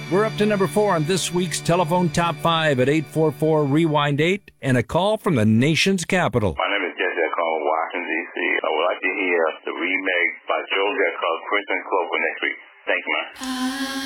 We're up to number 4 on this week's Telephone Top 5 at 844-REWIND-8 and a call from the nation's capital. My name is Jesse Cole, Washington, D.C. I would like to hear the remake by Joe Jack called Christian Clover next week. Thank you, man.